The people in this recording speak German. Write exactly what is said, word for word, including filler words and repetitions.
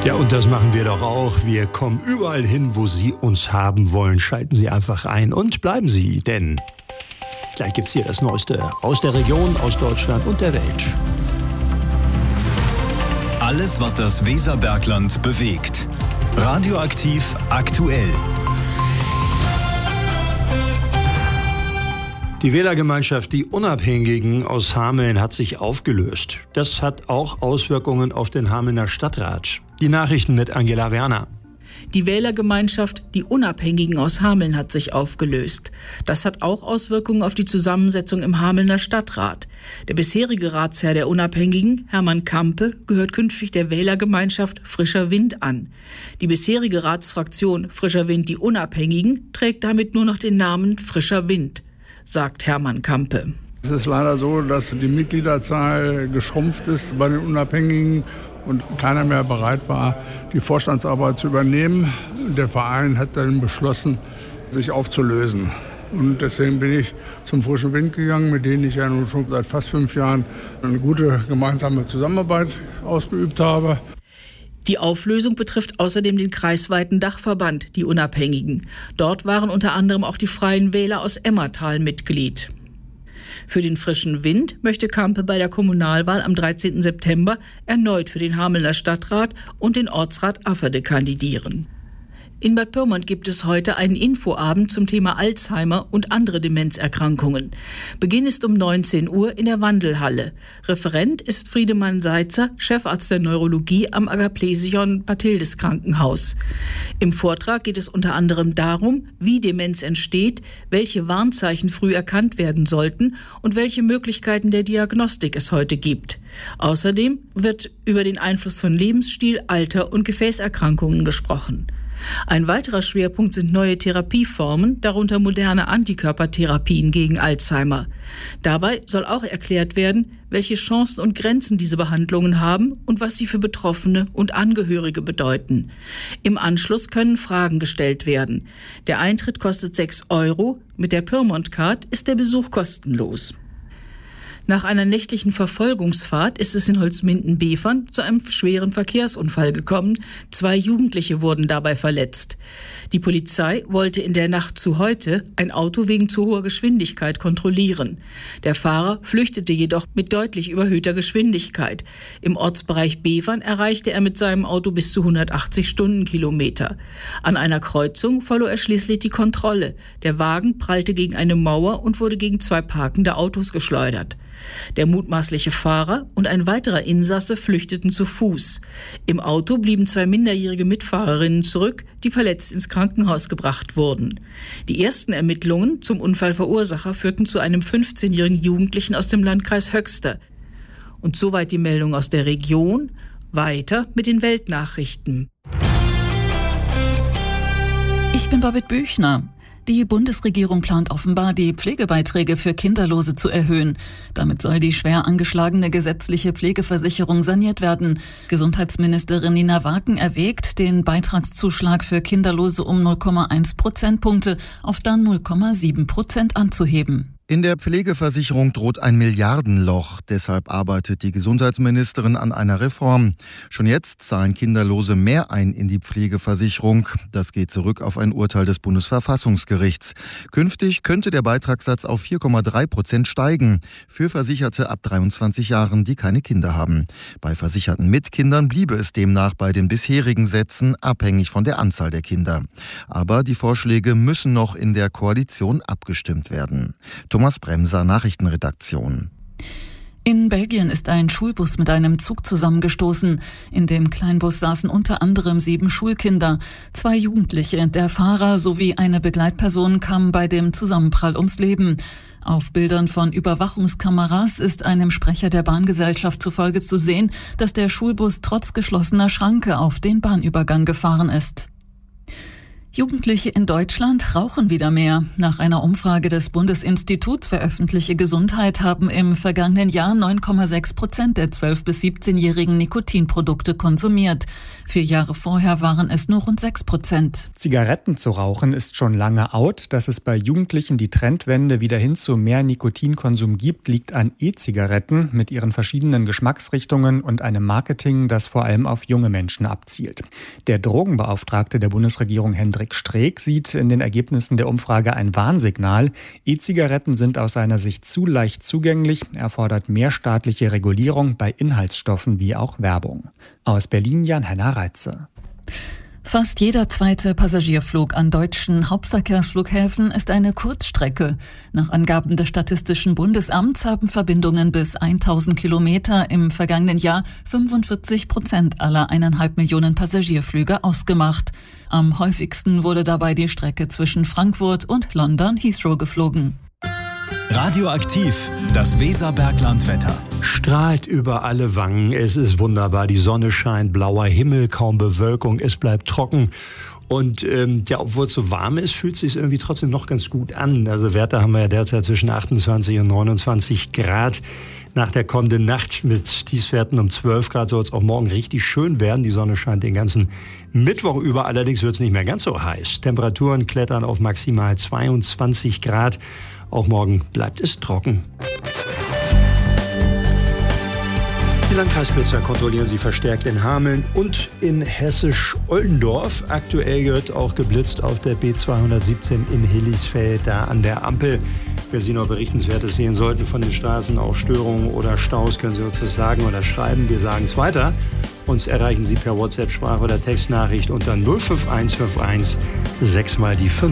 Ja, und das machen wir doch auch. Wir kommen überall hin, wo Sie uns haben wollen. Schalten Sie einfach ein und bleiben Sie, denn gleich gibt's hier das Neueste aus der Region, aus Deutschland und der Welt. Alles, was das Weserbergland bewegt. Radioaktiv aktuell. Die Wählergemeinschaft Die Unabhängigen aus Hameln hat sich aufgelöst. Das hat auch Auswirkungen auf den Hamelner Stadtrat. Die Nachrichten mit Angela Werner. Die Wählergemeinschaft Die Unabhängigen aus Hameln hat sich aufgelöst. Das hat auch Auswirkungen auf die Zusammensetzung im Hamelner Stadtrat. Der bisherige Ratsherr der Unabhängigen, Hermann Kampe, gehört künftig der Wählergemeinschaft Frischer Wind an. Die bisherige Ratsfraktion Frischer Wind Die Unabhängigen trägt damit nur noch den Namen Frischer Wind, sagt Hermann Kampe. Es ist leider so, dass die Mitgliederzahl geschrumpft ist bei den Unabhängigen und keiner mehr bereit war, die Vorstandsarbeit zu übernehmen. Der Verein hat dann beschlossen, sich aufzulösen. Und deswegen bin ich zum Frischen Wind gegangen, mit denen ich ja nun schon seit fast fünf Jahren eine gute gemeinsame Zusammenarbeit ausgeübt habe. Die Auflösung betrifft außerdem den kreisweiten Dachverband Die Unabhängigen. Dort waren unter anderem auch die Freien Wähler aus Emmertal Mitglied. Für den Frischen Wind möchte Kampe bei der Kommunalwahl am dreizehnten September erneut für den Hamelner Stadtrat und den Ortsrat Afferde kandidieren. In Bad Pyrmont gibt es heute einen Infoabend zum Thema Alzheimer und andere Demenzerkrankungen. Beginn ist um neunzehn Uhr in der Wandelhalle. Referent ist Friedemann Seitzer, Chefarzt der Neurologie am Agaplesion-Bathildes Krankenhaus. Im Vortrag geht es unter anderem darum, wie Demenz entsteht, welche Warnzeichen früh erkannt werden sollten und welche Möglichkeiten der Diagnostik es heute gibt. Außerdem wird über den Einfluss von Lebensstil, Alter und Gefäßerkrankungen gesprochen. Ein weiterer Schwerpunkt sind neue Therapieformen, darunter moderne Antikörpertherapien gegen Alzheimer. Dabei soll auch erklärt werden, welche Chancen und Grenzen diese Behandlungen haben und was sie für Betroffene und Angehörige bedeuten. Im Anschluss können Fragen gestellt werden. Der Eintritt kostet sechs Euro, mit der Pyrmont-Card ist der Besuch kostenlos. Nach einer nächtlichen Verfolgungsfahrt ist es in Holzminden-Bevern zu einem schweren Verkehrsunfall gekommen. Zwei Jugendliche wurden dabei verletzt. Die Polizei wollte in der Nacht zu heute ein Auto wegen zu hoher Geschwindigkeit kontrollieren. Der Fahrer flüchtete jedoch mit deutlich überhöhter Geschwindigkeit. Im Ortsbereich Bevern erreichte er mit seinem Auto bis zu hundertachtzig Stundenkilometer. An einer Kreuzung verlor er schließlich die Kontrolle. Der Wagen prallte gegen eine Mauer und wurde gegen zwei parkende Autos geschleudert. Der mutmaßliche Fahrer und ein weiterer Insasse flüchteten zu Fuß. Im Auto blieben zwei minderjährige Mitfahrerinnen zurück, die verletzt ins Krankenhaus gebracht wurden. Die ersten Ermittlungen zum Unfallverursacher führten zu einem fünfzehnjährigen Jugendlichen aus dem Landkreis Höxter. Und soweit die Meldung aus der Region. Weiter mit den Weltnachrichten. Ich bin Babette Büchner. Die Bundesregierung plant offenbar, die Pflegebeiträge für Kinderlose zu erhöhen. Damit soll die schwer angeschlagene gesetzliche Pflegeversicherung saniert werden. Gesundheitsministerin Nina Waken erwägt, den Beitragszuschlag für Kinderlose um null Komma eins Prozentpunkte auf dann null Komma sieben Prozent anzuheben. In der Pflegeversicherung droht ein Milliardenloch. Deshalb arbeitet die Gesundheitsministerin an einer Reform. Schon jetzt zahlen Kinderlose mehr ein in die Pflegeversicherung. Das geht zurück auf ein Urteil des Bundesverfassungsgerichts. Künftig könnte der Beitragssatz auf vier Komma drei Prozent steigen. Für Versicherte ab dreiundzwanzig Jahren, die keine Kinder haben. Bei Versicherten mit Kindern bliebe es demnach bei den bisherigen Sätzen, abhängig von der Anzahl der Kinder. Aber die Vorschläge müssen noch in der Koalition abgestimmt werden. Thomas Bremser, Nachrichtenredaktion. In Belgien ist ein Schulbus mit einem Zug zusammengestoßen. In dem Kleinbus saßen unter anderem sieben Schulkinder. Zwei Jugendliche, der Fahrer sowie eine Begleitperson kamen bei dem Zusammenprall ums Leben. Auf Bildern von Überwachungskameras ist einem Sprecher der Bahngesellschaft zufolge zu sehen, dass der Schulbus trotz geschlossener Schranke auf den Bahnübergang gefahren ist. Jugendliche in Deutschland rauchen wieder mehr. Nach einer Umfrage des Bundesinstituts für öffentliche Gesundheit haben im vergangenen Jahr neun Komma sechs Prozent der zwölf- bis siebzehnjährigen Nikotinprodukte konsumiert. Vier Jahre vorher waren es nur rund sechs Prozent. Zigaretten zu rauchen ist schon lange out. Dass es bei Jugendlichen die Trendwende wieder hin zu mehr Nikotinkonsum gibt, liegt an E-Zigaretten mit ihren verschiedenen Geschmacksrichtungen und einem Marketing, das vor allem auf junge Menschen abzielt. Der Drogenbeauftragte der Bundesregierung, Hendrik Streeck, sieht in den Ergebnissen der Umfrage ein Warnsignal. E-Zigaretten sind aus seiner Sicht zu leicht zugänglich. Er fordert mehr staatliche Regulierung bei Inhaltsstoffen wie auch Werbung. Aus Berlin Jan-Henner Reitze. Fast jeder zweite Passagierflug an deutschen Hauptverkehrsflughäfen ist eine Kurzstrecke. Nach Angaben des Statistischen Bundesamts haben Verbindungen bis tausend Kilometer im vergangenen Jahr fünfundvierzig Prozent aller eineinhalb Millionen Passagierflüge ausgemacht. Am häufigsten wurde dabei die Strecke zwischen Frankfurt und London Heathrow geflogen. Radioaktiv, das Weserbergland-Wetter. Strahlt über alle Wangen, es ist wunderbar, die Sonne scheint, blauer Himmel, kaum Bewölkung, es bleibt trocken. Und ähm, ja, obwohl es so warm ist, fühlt es sich irgendwie trotzdem noch ganz gut an. Also Werte haben wir ja derzeit zwischen achtundzwanzig und neunundzwanzig Grad. Nach der kommenden Nacht mit Tiefstwerten um zwölf Grad soll es auch morgen richtig schön werden. Die Sonne scheint den ganzen Mittwoch über, allerdings wird es nicht mehr ganz so heiß. Temperaturen klettern auf maximal zweiundzwanzig Grad. Auch morgen bleibt es trocken. Die Landkreisblitzer kontrollieren sie verstärkt in Hameln und in Hessisch-Oldendorf. Aktuell wird auch geblitzt auf der B zweihundertsiebzehn in Hillisfeld, da an der Ampel. Wer Sie noch Berichtenswertes sehen sollten von den Straßen, auch Störungen oder Staus, können Sie uns das sagen oder schreiben. Wir sagen es weiter. Uns erreichen Sie per WhatsApp, Sprache oder Textnachricht unter null fünf eins fünf eins sechs mal die fünf.